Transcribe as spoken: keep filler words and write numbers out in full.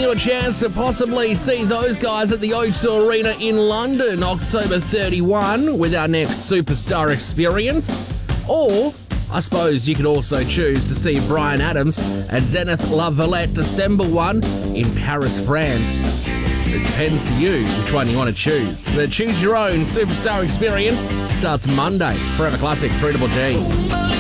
your chance to possibly see those guys at the O two Arena in London, October thirty-first, with our next Superstar Experience. Or, I suppose you could also choose to see Bryan Adams at Zenith La Valette December first in Paris, France. It depends to you which one you want to choose. The Choose Your Own Superstar Experience starts Monday. Forever Classic three G G.